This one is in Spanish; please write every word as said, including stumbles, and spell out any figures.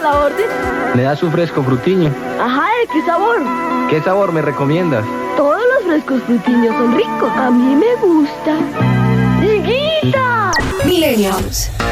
la orden. ¿Me da su fresco frutiño? Ajá, ¿de qué sabor? ¿Qué sabor me recomiendas? Todos los frescos frutiños son ricos. A mí me gusta. ¡Higuita! Millennials.